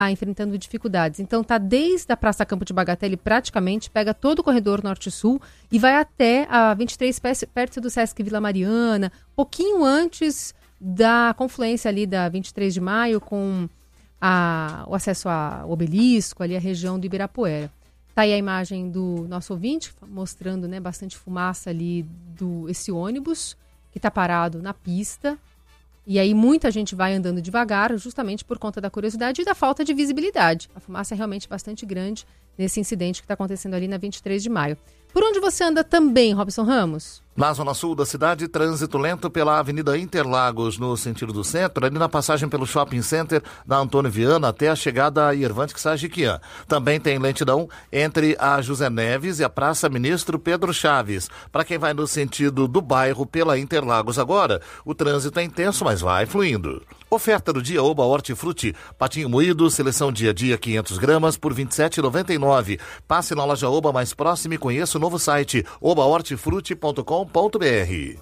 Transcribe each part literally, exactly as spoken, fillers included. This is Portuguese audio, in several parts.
enfrentando dificuldades. Então tá desde a Praça Campo de Bagatelle, praticamente, pega todo o corredor norte-sul e vai até a vinte e três, perto do Sesc Vila Mariana, pouquinho antes da confluência ali da vinte e três de maio com a, o acesso ao obelisco, ali a região do Ibirapuera. Tá aí a imagem do nosso ouvinte, mostrando, né, bastante fumaça ali do esse ônibus que tá parado na pista. E aí muita gente vai andando devagar, justamente por conta da curiosidade e da falta de visibilidade. A fumaça é realmente bastante grande nesse incidente que está acontecendo ali na vinte e três de maio. Por onde você anda também, Robson Ramos? Na zona sul da cidade, trânsito lento pela Avenida Interlagos, no sentido do centro, ali na passagem pelo Shopping Center da Antônio Viana até a chegada a Irvante Sajiquian. Também tem lentidão entre a José Neves e a Praça Ministro Pedro Chaves. Para quem vai no sentido do bairro pela Interlagos agora, o trânsito é intenso, mas vai fluindo. Oferta do dia Oba Hortifruti, patinho moído, seleção dia a dia quinhentas gramas por vinte e sete reais e noventa e nove centavos. Passe na loja Oba mais próxima e conheça o novo site oba hortifruti ponto com ponto br.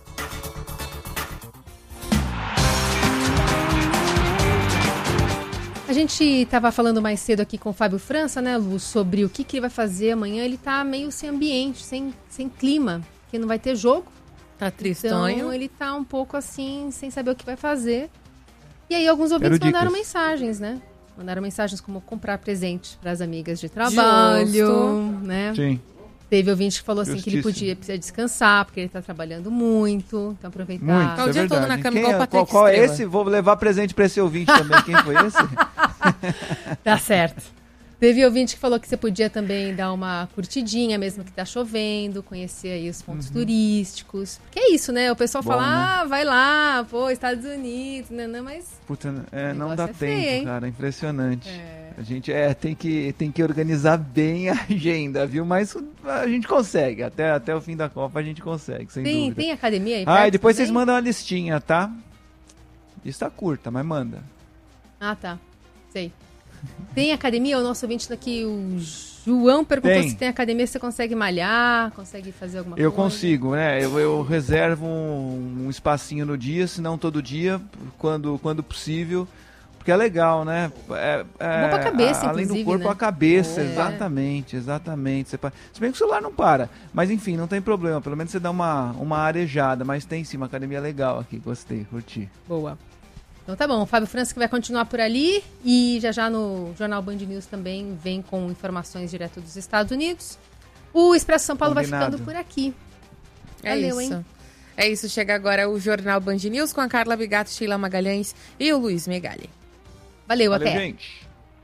A gente estava falando mais cedo aqui com o Fábio França, né, Lu, sobre o que, que ele vai fazer amanhã. Ele tá meio sem ambiente, sem, sem clima, porque não vai ter jogo. Tá tristonho. Então ele tá um pouco assim, sem saber o que vai fazer. E aí alguns ouvintes Quero mandaram dicas. mensagens, né? Mandaram mensagens como comprar presente para as amigas de trabalho, Justo. né? Sim. Teve ouvinte que falou assim que ele Justíssimo. podia precisar descansar, porque ele está trabalhando muito, então aproveitar. Muito, Tá o é dia todo verdade. na cama Quem igual o é, Patrick qual, qual é Estrela. esse? Vou levar presente para esse ouvinte também. Quem foi esse? Tá certo. Teve ouvinte que falou que você podia também dar uma curtidinha, mesmo que tá chovendo, conhecer aí os pontos turísticos. Porque é isso, né? O pessoal Bom, fala, né? ah, vai lá, pô, Estados Unidos, né? Não, mas Puta, é, O não negócio dá é tempo, feio, hein? cara. Impressionante. É. A gente é, tem, que, tem que organizar bem a agenda, viu? Mas a gente consegue. Até, até o fim da Copa a gente consegue, sem tem, dúvida. tem academia aí Ah, perto e depois também? vocês mandam uma listinha, tá? Lista curta, mas manda. Ah, tá. Sei. Tem academia? O nosso ouvinte daqui, o João, perguntou Tem. se tem academia, se você consegue malhar, consegue fazer alguma Eu coisa. consigo, né? Eu, eu reservo um, um espacinho no dia, se não todo dia, quando, quando possível. Porque é legal, né? É, é, Bom pra cabeça, a- além do inclusive, corpo, né? a cabeça, É. exatamente, exatamente. Você pa- Se bem que o celular não para, mas enfim, não tem problema. Pelo menos você dá uma, uma arejada, mas tem sim uma academia legal aqui, gostei, curti. Boa. Então tá bom, o Fábio França que vai continuar por ali e já já no Jornal Band News também vem com informações direto dos Estados Unidos. O Expresso São Paulo Combinado. vai ficando por aqui. É Valeu, isso. hein? É isso, chega agora o Jornal Band News com a Carla Bigato, Sheila Magalhães e o Luiz Megali. Valeu, Valeu, até. gente.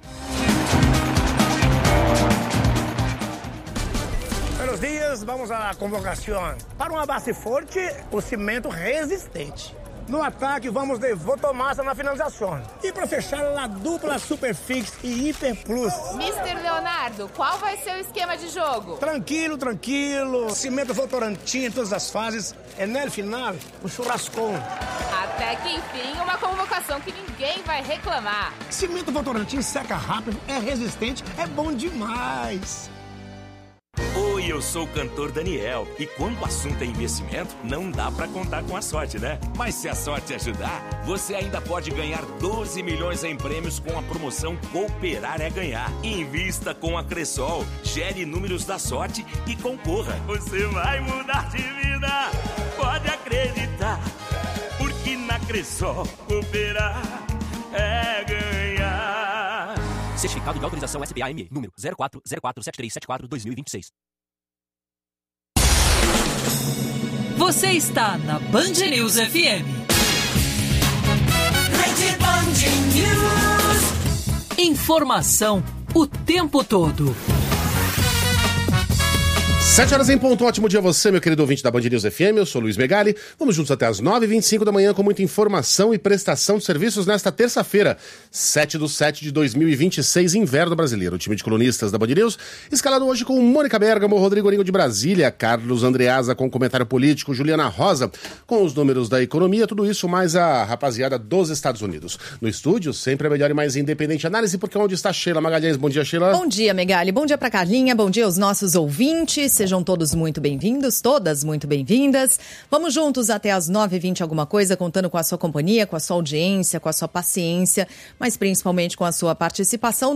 Buenos dias, vamos à convocação. Para uma base forte, o cimento resistente. No ataque, vamos de Votomassa na finalização. E para fechar, a dupla Superfix e Hiper Plus. mister Leonardo, qual vai ser o esquema de jogo? Tranquilo, tranquilo. Cimento Votorantim em todas as fases. É no final, o churrascão. Até que enfim, uma convocação que ninguém vai reclamar. Cimento Votorantim seca rápido, é resistente, é bom demais. Oi, eu sou o cantor Daniel. E quando o assunto é investimento, não dá pra contar com a sorte, né? Mas se a sorte ajudar, você ainda pode ganhar doze milhões em prêmios com a promoção Cooperar é Ganhar. Invista com a Cressol, gere números da sorte e concorra. Você vai mudar de vida, pode acreditar. Porque na Cressol, cooperar é ganhar. Certificado de autorização S B A M E, número zero quatro zero quatro sete três sete quatro dois mil e vinte e seis. Você está na Band News F M. Rede Band News. Informação o tempo todo. Sete horas em ponto, ótimo dia a você, meu querido ouvinte da Band News F M, eu sou Luiz Megali, vamos juntos até as nove e vinte e cinco da manhã com muita informação e prestação de serviços nesta terça-feira, sete de setembro de dois mil e vinte e seis, inverno brasileiro. O time de colunistas da Band News, escalado hoje com Mônica Bergamo, Rodrigo Oringo de Brasília, Carlos Andreasa com comentário político, Juliana Rosa com os números da economia, tudo isso mais a rapaziada dos Estados Unidos. No estúdio, sempre a melhor e mais independente análise, porque onde está Sheila Magalhães? Bom dia, Sheila. Bom dia, Megali. Bom dia pra Carlinha, bom dia aos nossos ouvintes. sejam todos muito bem-vindos, todas muito bem-vindas. Vamos juntos até as nove e vinte alguma coisa, contando com a sua companhia, com a sua audiência, com a sua paciência, mas principalmente com a sua participação.